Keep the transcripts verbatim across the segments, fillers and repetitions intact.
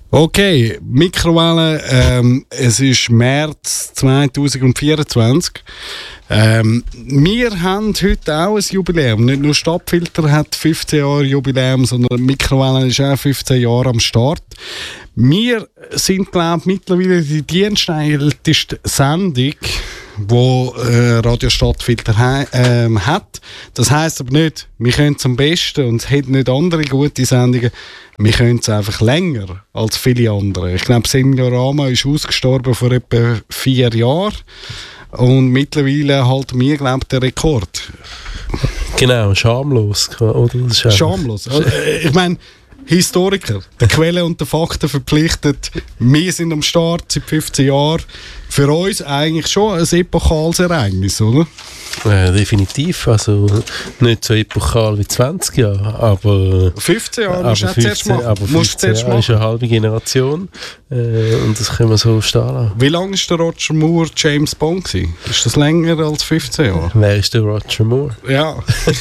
Okay, Mikrowelle, ähm, es ist März zwanzig vierundzwanzig. Ähm, wir haben heute auch ein Jubiläum. Nicht nur Stadtfilter hat fünfzehn Jahre Jubiläum, sondern Mikrowelle ist auch fünfzehn Jahre am Start. Wir sind, glaube ich, mittlerweile die dienstälteste Sendung, wo äh, Radio Stadtfilter ha- ähm, hat. Das heisst aber nicht, wir können es am besten und es hat nicht andere gute Sendungen. Wir können es einfach länger als viele andere. Ich glaube, Seniorama ist ausgestorben vor etwa vier Jahren. Und mittlerweile halten wir, glaube ich, den Rekord. Genau, schamlos. Oder? Das ist schamlos. Also, ich meine, Historiker, die Quellen und die Fakten verpflichtet. Wir sind am Start seit fünfzehn Jahren. Für uns eigentlich schon ein epochales Ereignis, oder? Äh, definitiv. Also nicht so epochal wie zwanzig Jahre, aber fünfzehn Jahre aber musst du fünfzehn, zuerst machen. aber fünfzehn Jahre ist eine halbe Generation äh, und das können wir so stehen lassen. Wie lange war der Roger Moore James Bond gewesen? Ist das länger als fünfzehn Jahre? Wer ist der Roger Moore? Ja.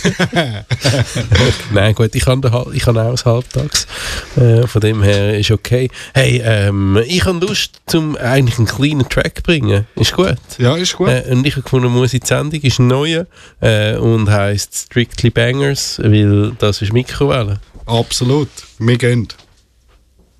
Nein, gut, ich habe hab auch ein Halbtags. Äh, von dem her ist okay. Hey, ähm, ich habe Lust, zum eigentlich einen kleinen Track zu bringen. Ist gut? Ja, ist gut. Äh, und ich habe gefunden, Musik die Sendung ist ein neuer äh, und heisst Strictly Bangers, weil das ist Mikrowelle. Absolut. Wir gehen.